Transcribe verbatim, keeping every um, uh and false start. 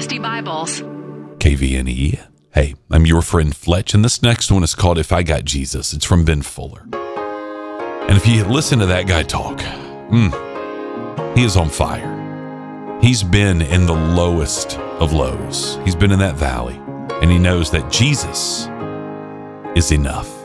Dynasty Bibles. K V N E. Hey, I'm your friend Fletch, and this next one is called If I Got Jesus. It's from Ben Fuller. And if you listen to that guy talk, mm, he is on fire. He's been in the lowest of lows. He's been in that valley, and he knows that Jesus is enough.